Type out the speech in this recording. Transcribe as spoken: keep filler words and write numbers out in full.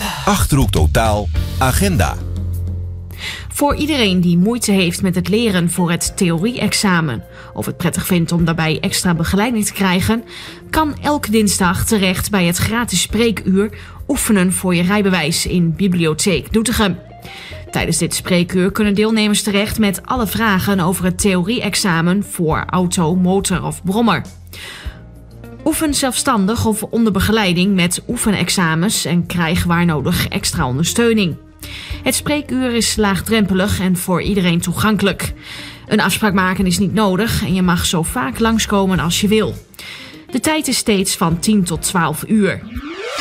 Achterhoek Totaal Agenda. Voor iedereen die moeite heeft met het leren voor het theorie-examen of het prettig vindt om daarbij extra begeleiding te krijgen, kan elke dinsdag terecht bij het gratis spreekuur Oefenen voor je rijbewijs in Bibliotheek Doetinchem. Tijdens dit spreekuur kunnen deelnemers terecht met alle vragen over het theorie-examen voor auto, motor of brommer. Oefen zelfstandig of onder begeleiding met oefenexamens en krijg waar nodig extra ondersteuning. Het spreekuur is laagdrempelig en voor iedereen toegankelijk. Een afspraak maken is niet nodig en je mag zo vaak langskomen als je wil. De tijd is steeds van tien tot twaalf uur.